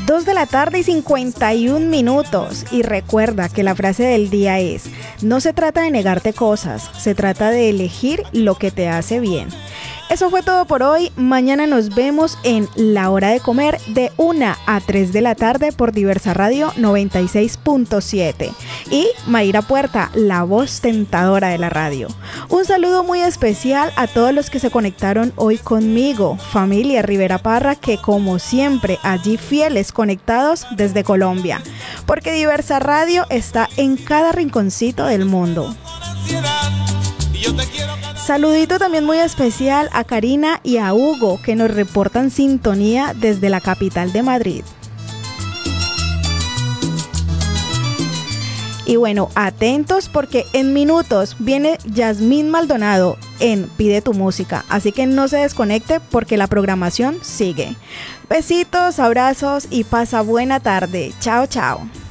2 de la tarde y 51 minutos. Y recuerda que la frase del día es: no se trata de negarte cosas, se trata de elegir lo que te hace bien. Eso fue todo por hoy. Mañana nos vemos en La Hora de Comer de 1 a 3 de la tarde por Diversa Radio 96.7. Y Mayra Puerta, la voz tentadora de la radio. Un saludo muy especial a todos los que se conectaron hoy conmigo. Familia Rivera Parra, que como siempre allí fieles conectados desde Colombia. Porque Diversa Radio está en cada rinconcito del mundo. Saludito también muy especial a Karina y a Hugo, que nos reportan sintonía desde la capital de Madrid. Y bueno, atentos porque en minutos viene Yasmín Maldonado en Pide tu Música, así que no se desconecte porque la programación sigue. Besitos, abrazos y pasa buena tarde. Chao, chao.